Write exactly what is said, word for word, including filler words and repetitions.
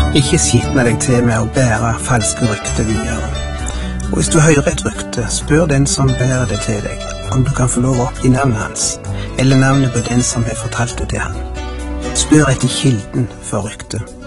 Ikke skitne deg til med å bære falske rykter videre. Og hvis du hører et rykte, spør den som bærer det til deg, om du kan få lov å oppgi navnet hans, eller navnet på den som har fortalt det til han. Spør etter kilden for ryktet.